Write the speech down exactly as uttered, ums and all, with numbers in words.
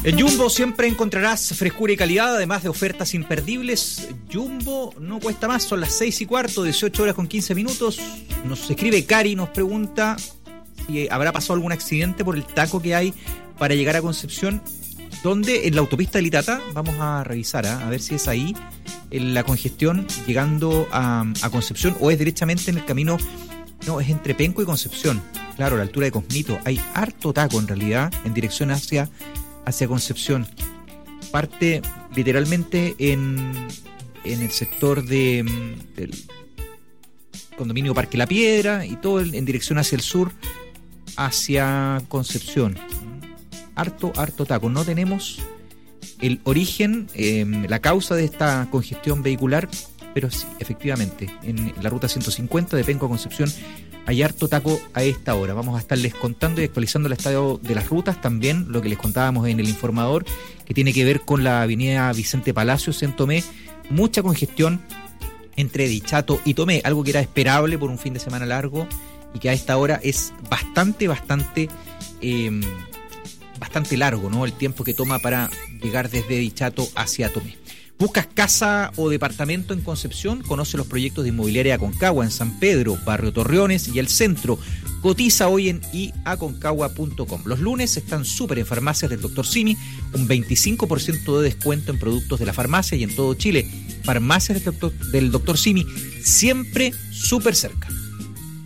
En Jumbo siempre encontrarás frescura y calidad, además de ofertas imperdibles. Jumbo no cuesta más, son las seis y cuarto, dieciocho horas con quince minutos. Nos escribe Cari, nos pregunta si habrá pasado algún accidente por el taco que hay para llegar a Concepción. ¿Dónde? En la autopista de Litata. Vamos a revisar, ¿eh? A ver si es ahí en la congestión llegando a, a Concepción o es directamente en el camino. No, es entre Penco y Concepción. Claro, a la altura de Cosmito. Hay harto taco en realidad en dirección hacia, hacia Concepción. Parte literalmente en, en el sector de, del condominio Parque La Piedra y todo en dirección hacia el sur, hacia Concepción. Harto, harto taco. No tenemos el origen, eh, la causa de esta congestión vehicular, pero sí, efectivamente, en la ruta ciento cincuenta de Penco a Concepción hay harto taco a esta hora. Vamos a estarles contando y actualizando el estado de las rutas, también lo que les contábamos en el informador, que tiene que ver con la avenida Vicente Palacios en Tomé. Mucha congestión entre Dichato y Tomé, algo que era esperable por un fin de semana largo y que a esta hora es bastante, bastante... Eh, bastante largo, ¿no? El tiempo que toma para llegar desde Dichato hacia Tomé. ¿Buscas casa o departamento en Concepción? Conoce los proyectos de Inmobiliaria Aconcagua en San Pedro, Barrio Torreones y el centro. Cotiza hoy en i aconcagua punto com. Los lunes están súper en farmacias del doctor Simi, un veinticinco por ciento de descuento en productos de la farmacia y en todo Chile. Farmacias del doctor, del doctor Simi, siempre súper cerca.